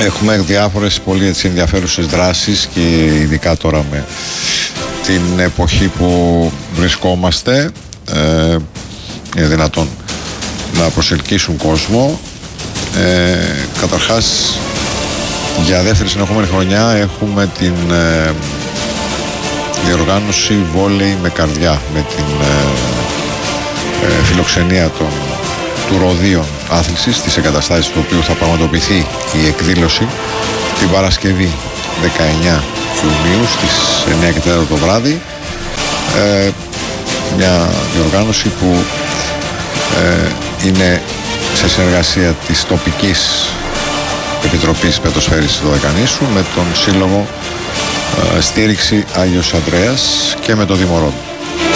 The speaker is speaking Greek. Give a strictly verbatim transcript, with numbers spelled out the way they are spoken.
Έχουμε διάφορες πολύ έτσι ενδιαφέρουσες δράσεις και ειδικά τώρα με την εποχή που βρισκόμαστε ε, είναι δυνατόν να προσελκύσουν κόσμο. Ε, καταρχάς, για δεύτερη συνεχόμενη χρονιά έχουμε την ε, διοργάνωση βόλεϊ με καρδιά, με την ε, ε, φιλοξενία των, του Ροδίων Άθλησης, στις εγκαταστάσεις του οποίου θα πραγματοποιηθεί η εκδήλωση την Παρασκευή δεκαεννιά Ιουνίου στις εννιά και τέσσερα το βράδυ. Ε, μια διοργάνωση που ε, είναι σε συνεργασία της τοπικής Επιτροπής Πετοσφαίρισης του Δωδεκανήσου με τον Σύλλογο ε, Στήριξη Άγιος Ανδρέας και με το Δήμο Ρόδου.